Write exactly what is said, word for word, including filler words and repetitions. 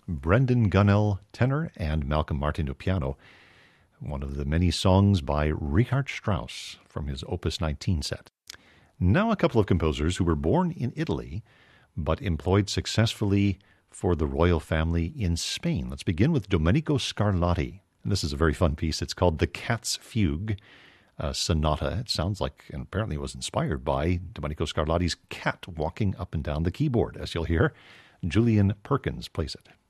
Brendan Gunnell, tenor, and Malcolm Martineau, piano. One of the many songs by Richard Strauss from his Opus nineteen set. Now a couple of composers who were born in Italy, but employed successfully for the royal family in Spain. Let's begin with Domenico Scarlatti. And this is a very fun piece. It's called The Cat's Fugue uh, Sonata. It sounds like, and apparently it was inspired by Domenico Scarlatti's cat walking up and down the keyboard. As you'll hear, Julian Perkins plays it.